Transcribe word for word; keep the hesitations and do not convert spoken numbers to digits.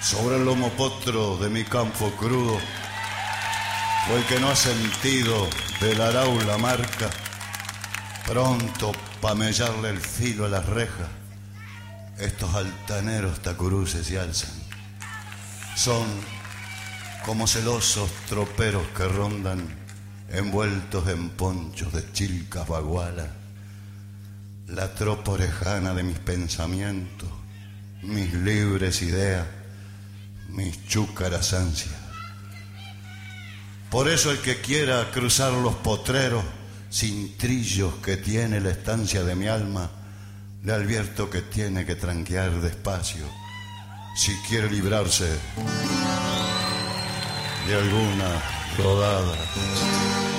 sobre el lomo potro de mi campo crudo, o el que no ha sentido del arau la marca, pronto pa' mellarle el filo a las rejas, estos altaneros tacuruces se alzan. Son como celosos troperos que rondan, envueltos en ponchos de chilcas bagualas, la tropa orejana de mis pensamientos, mis libres ideas, mis chúcaras ansias. Por eso el que quiera cruzar los potreros sin trillos que tiene la estancia de mi alma, le advierto que tiene que tranquear despacio si quiere librarse de alguna rodada.